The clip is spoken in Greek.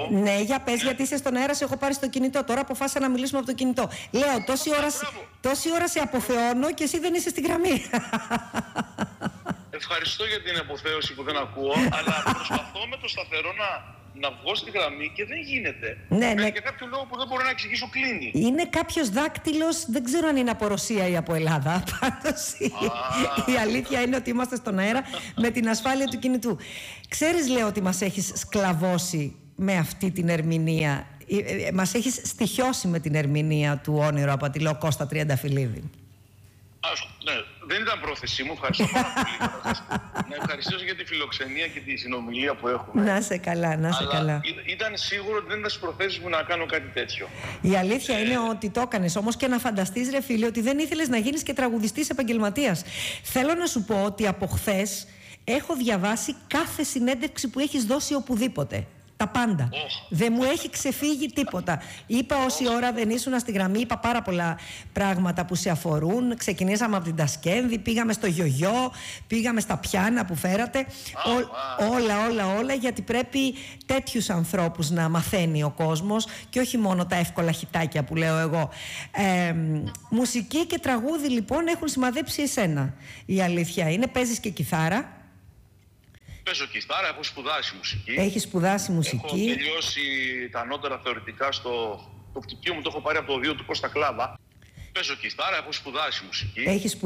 Ναι, για πες, γιατί είσαι στον αέρα, σε έχω πάρει στο κινητό. Τώρα αποφάσισα να μιλήσουμε από το κινητό. Λέω, τόση ώρα σε αποθεώνω και εσύ δεν είσαι στην γραμμή. Ευχαριστώ για την αποθέωση που δεν ακούω, αλλά προσπαθώ με το σταθερό να βγω στη γραμμή και δεν γίνεται. Ναι. Για κάποιο λόγο που δεν μπορώ να εξηγήσω, κλείνει. Είναι κάποιος δάκτυλος, δεν ξέρω αν είναι από Ρωσία ή από Ελλάδα. Πάντως η αλήθεια είναι ότι είμαστε στον αέρα με την ασφάλεια του κινητού. Ξέρεις, λέω, ότι μας έχεις σκλαβώσει με αυτή την ερμηνεία. Μας έχεις στοιχιώσει με την ερμηνεία του Όνειρο Απατηλό Κώστα Τριανταφυλλίδη. Ναι, δεν ήταν πρόθεσή μου. Ευχαριστώ πάρα πολύ. Να ευχαριστήσω για τη φιλοξενία και τη συνομιλία που έχουμε. Να σε καλά, να σε καλά. Ήταν σίγουρο ότι δεν ήταν στις προθέσεις μου να κάνω κάτι τέτοιο. Η αλήθεια είναι ότι το έκανες. Όμως και να φανταστείς, ρε φίλε, ότι δεν ήθελες να γίνεις και τραγουδιστής επαγγελματίας. Θέλω να σου πω ότι από χθες έχω διαβάσει κάθε συνέντευξη που έχεις δώσει οπουδήποτε. Τα πάντα. Δεν μου έχει ξεφύγει τίποτα. Είπα όση ώρα δεν ήσουν στη γραμμή, είπα πάρα πολλά πράγματα που σε αφορούν. Ξεκινήσαμε από την Τασκένδη, πήγαμε στο γιογιό, πήγαμε στα πιάνα που φέρατε. Όλα, γιατί πρέπει τέτοιους ανθρώπους να μαθαίνει ο κόσμος και όχι μόνο τα εύκολα χιτάκια που λέω εγώ. Μουσική και τραγούδι λοιπόν έχουν σημαδέψει εσένα. Η αλήθεια είναι, παίζεις και κιθάρα. Παίζω κιθάρα, έχω σπουδάσει μουσική. Έχει σπουδάσει μουσική. Έχω τελειώσει τα ανώτερα θεωρητικά το πτυχίο μου, το έχω πάρει από το 2 του Κώστα Κλάβα. Παίζω κιθάρα, έχω σπουδάσει μουσική. Έχει σπουδάσει.